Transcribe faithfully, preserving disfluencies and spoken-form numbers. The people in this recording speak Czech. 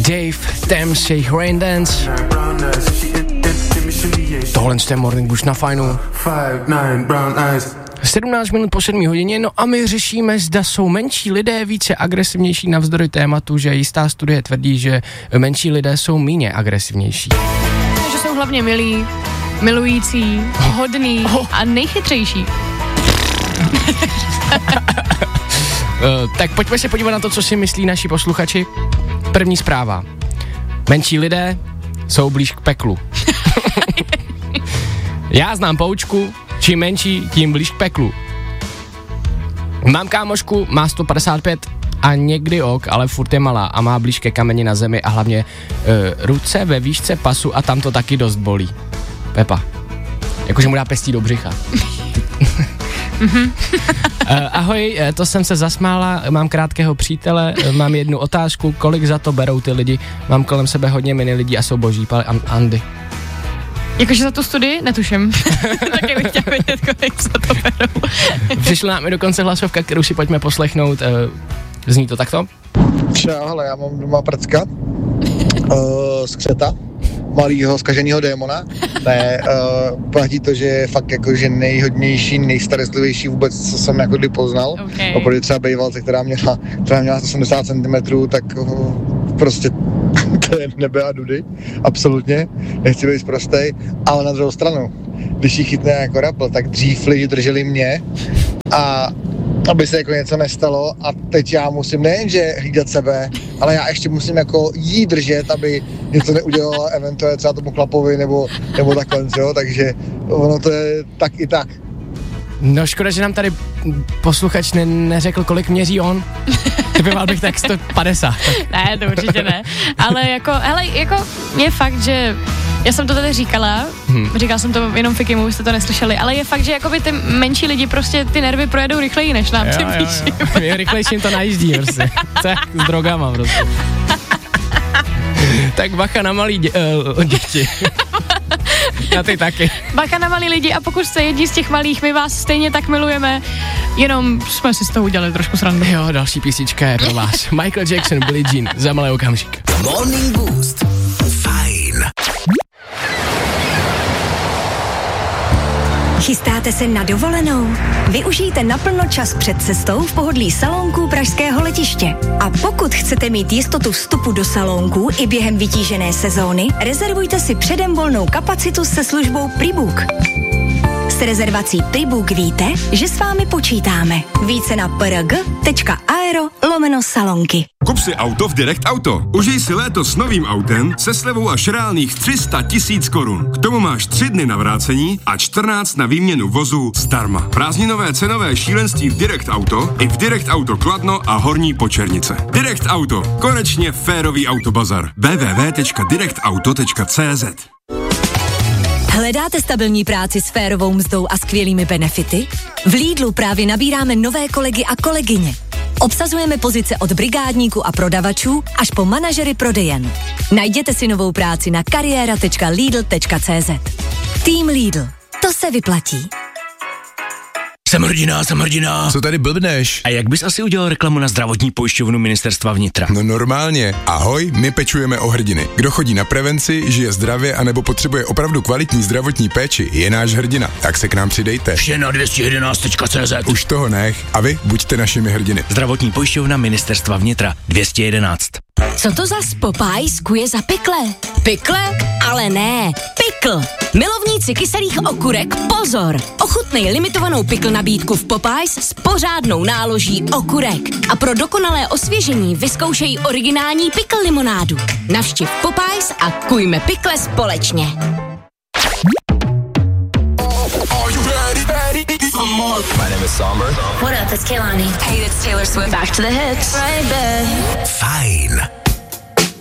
Dave, Thames, jejich Rain Dance. Tohle je Morning Bush na Fajnu. sedmnáct minut po sedmé hodině, no a my řešíme, zda jsou menší lidé více agresivnější navzdory tématu, že jistá studie tvrdí, že menší lidé jsou méně agresivnější. Že jsou hlavně milí, milující, hodný oh. a nejchytřejší. uh, tak pojďme se podívat na to, co si myslí naši posluchači. První zpráva. Menší lidé jsou blíž k peklu. Já znám poučku, čím menší, tím blíž k peklu. Mám kámošku, má sto padesát pět a někdy ok, ale furt je malá a má blíž ke kameni na zemi a hlavně uh, ruce ve výšce pasu a tam to taky dost bolí. Pepa. Jakože mu dá pestí do břicha. uh, ahoj, to jsem se zasmála, mám krátkého přítele, mám jednu otázku, kolik za to berou ty lidi, mám kolem sebe hodně mini lidí a jsou boží, ale Andy. Jakože za tu studii? Netuším. Taky bych chtěla vědět, kolik za to berou. Přišla nám i dokonce hlasovka, kterou si pojďme poslechnout, uh, zní to takto? Čau, hele, já mám doma prcka uh, z křeta, malýho zkaženýho démona. Ne, uh, platí to, že je fakt jakože nejhodnější, nejstarostlivější vůbec, co jsem jako kdy poznal. Okay. Oproti třeba bejvalce, která měla, která měla osmdesát centimetrů, tak uh, prostě to je nebe a dudy, absolutně, nechci být prostej, ale na druhou stranu, když ji chytne jako rapl, tak dřív lidi drželi mě a aby se jako něco nestalo a teď já musím nejenže hlídat sebe, ale já ještě musím jako jí držet, aby něco neudělala eventuálně třeba tomu chlapovi nebo, nebo takhle, jo, takže ono to je tak i tak. No škoda, že nám tady posluchač ne- neřekl, kolik měří on. Typoval bych tak sto padesát. Ne, to určitě ne. Ale jako, hele, jako je fakt, že já jsem to tady říkala, hmm. říkal jsem to jenom Fikimu, jste to neslyšeli, ale je fakt, že jakoby ty menší lidi prostě ty nervy projedou rychleji než nám, ty píši. Je rychlejší jim to najíždí prostě. Tak s drogama prostě. Tak bacha na malý dě- uh, děti. Na ty taky. Bacha na malý lidi a pokud jste jedni z těch malých, my vás stejně tak milujeme, jenom jsme si z toho udělali trošku srandu. Jo, další písnička je pro vás. Michael Jackson, Billie Jean, za malý okamžik. Morning Boost. Fajn. Chystáte se na dovolenou? Využijte naplno čas před cestou v pohodlí salónků pražského letiště. A pokud chcete mít jistotu vstupu do salónků i během vytížené sezóny, rezervujte si předem volnou kapacitu se službou Prebook. S rezervací Prebook víte, že s vámi počítáme. Více na prg.aero lomeno salonky. Kup si auto v Direct Auto. Užij si léto s novým autem se slevou až reálných tři sta tisíc korun. K tomu máš tři dny na vrácení a čtrnáct na výměnu vozu zdarma. Prázdninové cenové šílenství v Direct Auto i v Direct Auto Kladno a Horní Počernice. Direct Auto. Konečně férový autobazar. w w w tečka direct auto tečka c z. Hledáte stabilní práci s férovou mzdou a skvělými benefity? V Lidlu právě nabíráme nové kolegy a kolegyně. Obsazujeme pozice od brigádníků a prodavačů až po manažery prodejen. Najděte si novou práci na kariéra tečka lidl tečka c z. Tým Lidl. To se vyplatí. Jsem hrdina, jsem hrdina. Co tady blbneš? A jak bys asi udělal reklamu na zdravotní pojišťovnu Ministerstva vnitra? No normálně. Ahoj, my pečujeme o hrdiny. Kdo chodí na prevenci, žije zdravě anebo potřebuje opravdu kvalitní zdravotní péči, je náš hrdina. Tak se k nám přidejte. Vše na dvě stě jedenáct tečka c z. Už toho nech. A vy buďte našimi hrdiny. Zdravotní pojišťovna Ministerstva vnitra dvě stě jedenáct. Co to za Popeyes kuje za pikle? Pikle? Ale ne, pikl. Milovníci kyselých okurek, pozor! Ochutnej limitovanou pikl nabídku v Popeyes s pořádnou náloží okurek. A pro dokonalé osvěžení vyzkoušej originální pikl limonádu. Navštiv Popeyes a kujme pikle společně. My name is Somber. What up, it's Kehlani. Hey, it's Taylor Swift. Back to the hits. Right back. Fajn.